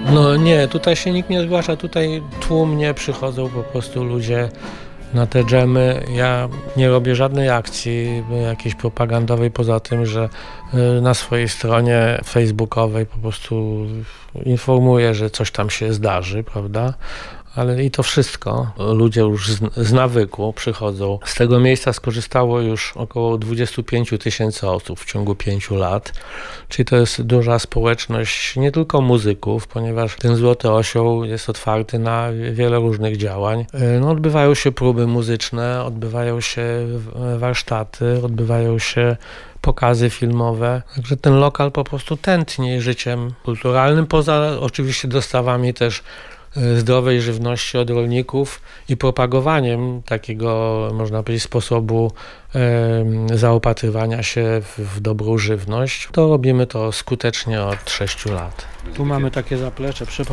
No nie, tutaj się nikt nie zgłasza, tutaj tłumnie przychodzą po prostu ludzie na te dżemy. Ja nie robię żadnej akcji jakiejś propagandowej poza tym, że na swojej stronie facebookowej po prostu informuję, że coś tam się zdarzy, prawda? Ale i to wszystko. Ludzie już z nawyku przychodzą. Z tego miejsca skorzystało już około 25 000 osób w ciągu 5 lat. Czyli to jest duża społeczność nie tylko muzyków, ponieważ ten Złoty Osioł jest otwarty na wiele różnych działań. No, odbywają się próby muzyczne, odbywają się warsztaty, odbywają się pokazy filmowe. Także ten lokal po prostu tętni życiem kulturalnym, poza oczywiście dostawami też zdrowej żywności od rolników i propagowaniem takiego, można powiedzieć, sposobu zaopatrywania się w dobrą żywność. To robimy to skutecznie od 6 lat. Tu mamy takie zaplecze.